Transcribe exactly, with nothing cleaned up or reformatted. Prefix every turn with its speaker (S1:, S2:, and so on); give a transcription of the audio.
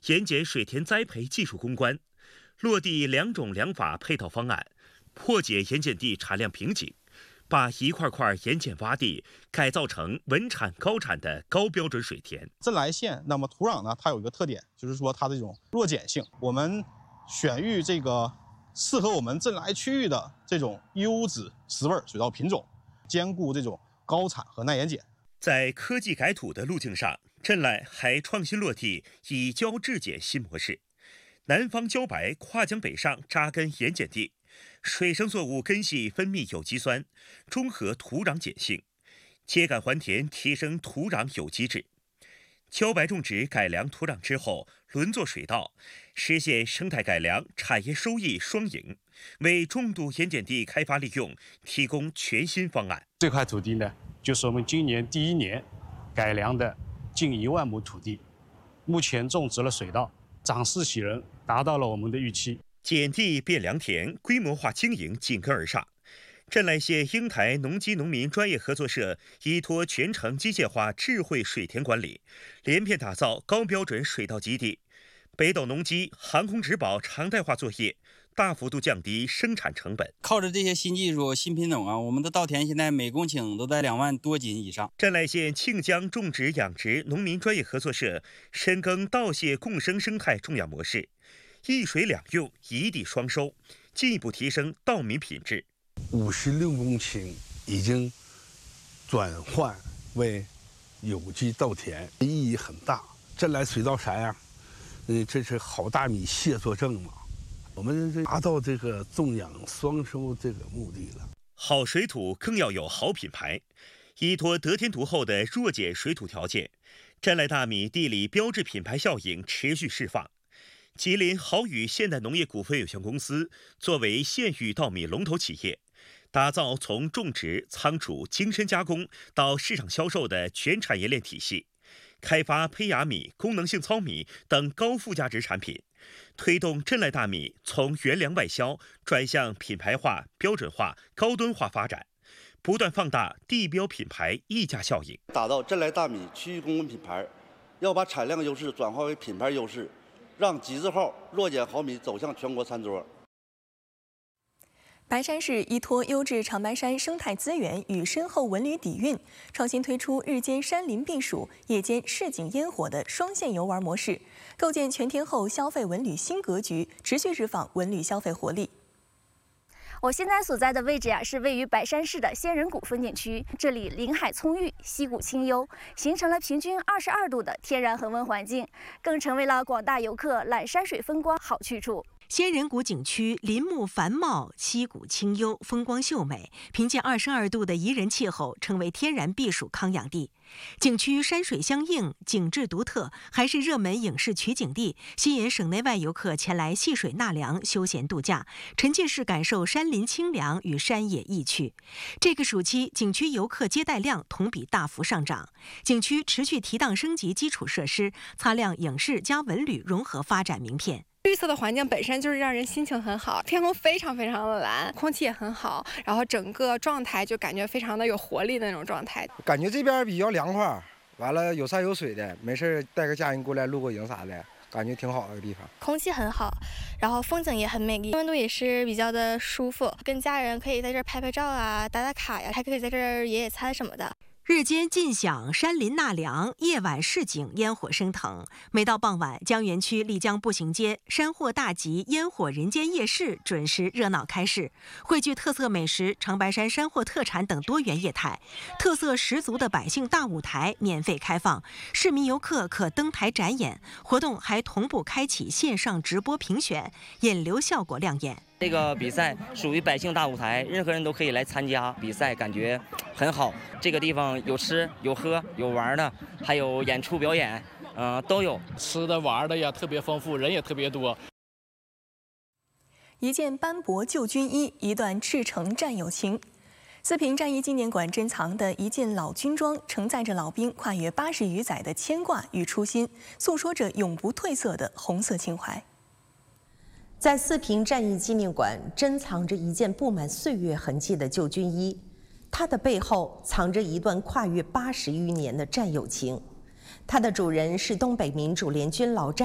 S1: 盐碱水田栽培技术攻关，落地两种两法配套方案，破解盐碱地产量瓶颈，把一块块盐碱洼地改造成稳产高产的高标准水田。
S2: 镇来县，那么土壤呢，它有一个特点，就是说它这种弱碱性，我们选育这个适合我们镇来区域的这种优质石味水稻品种，兼顾这种高产和耐盐碱。
S1: 在科技改土的路径上，镇来还创新落地以胶制碱新模式，南方茭白跨江北上扎根盐碱地，水生作物根系分泌有机酸，中和土壤碱性，秸秆还田，提升土壤有机质。茭白种植改良土壤之后，轮作水稻，实现生态改良、产业收益双赢，为重度盐碱地开发利用提供全新方案。
S3: 这块土地呢，就是我们今年第一年改良的近一万亩土地，目前种植了水稻，长势喜人，达到了我们的预期。
S1: 碱地变良田，规模化经营紧跟而上。镇来县英台农机农民专业合作社依托全程机械化智慧水田管理，连片打造高标准水稻基地，北斗农机航空植保常态化作业，大幅度降低生产成本。
S4: 靠着这些新技术、新品种啊，我们的稻田现在每公顷都在两万多斤以上。
S1: 镇来县庆江种植养殖农民专业合作社深耕稻蟹共生生态种养模式，一水两用，一地双收，进一步提升稻米品质。
S5: 五十六公顷已经转换为有机稻田，意义很大。镇来水稻啥样？嗯，这是好大米蟹作证嘛。我们这达到这个种养双收这个目的了。
S1: 好水土更要有好品牌，依托得天独厚的弱碱水土条件，镇来大米地理标志品牌效应持续释放。吉林好宇现代农业股份有限公司作为县域稻米龙头企业，打造从种植、仓储、精深加工到市场销售的全产业链体系，开发胚芽米、功能性糙米等高附加值产品，推动镇来大米从原粮外销转向品牌化、标准化、高端化发展，不断放大地标品牌溢价效应，
S6: 打造镇来大米区域公认品牌，要把产量优势转化为品牌优势，让极致号弱碱好米走向全国餐桌。
S7: 白山市依托优质长白山生态资源与深厚文旅底蕴，创新推出日间山林避暑、夜间市井烟火的双线游玩模式，构建全天候消费文旅新格局，持续释放文旅消费活力。
S8: 我现在所在的位置呀、啊，是位于白山市的仙人谷风景区，这里林海葱郁，溪谷清幽，形成了平均二十二度的天然恒温环境，更成为了广大游客览山水风光好去处。
S9: 仙人谷景区林木繁茂，溪谷清幽，风光秀美，凭借二十二度的宜人气候，成为天然避暑康养地。景区山水相映，景致独特，还是热门影视取景地，吸引省内外游客前来戏水纳凉、休闲度假，沉浸式感受山林清凉与山野意趣。这个暑期，景区游客接待量同比大幅上涨，景区持续提档升级基础设施，擦亮影视加文旅融合发展名片。
S10: 绿色的环境本身就是让人心情很好，天空非常非常的蓝，空气也很好，然后整个状态就感觉非常的有活力的那种状态。
S11: 感觉这边比较凉快，完了有山有水的，没事带个家人过来露个营啥的，感觉挺好的地方。
S12: 空气很好，然后风景也很美丽，温度也是比较的舒服，跟家人可以在这儿拍拍照啊，打打卡呀，还可以在这儿野野餐什么的。
S9: 日间尽享山林纳凉，夜晚市井烟火升腾。每到傍晚，江源区丽江步行街山货大集烟火人间夜市准时热闹开市，汇聚特色美食、长白山山货特产等多元业态，特色十足的百姓大舞台免费开放，市民游客可登台展演。活动还同步开启线上直播评选，引流效果亮眼。
S13: 这个比赛属于百姓大舞台，任何人都可以来参加比赛，感觉很好。这个地方有吃有喝有玩的，还有演出表演，嗯、呃，都有。
S14: 吃的玩的呀特别丰富，人也特别多。
S7: 一件斑驳旧军衣，一段赤诚战友情。四平战役纪念馆珍藏的一件老军装，承载着老兵跨越八十余载的牵挂与初心，诉说着永不褪色的红色情怀。
S15: 在四平战役纪念馆珍藏着一件布满岁月痕迹的旧军衣，它的背后藏着一段跨越八十余年的战友情。它的主人是东北民主联军老战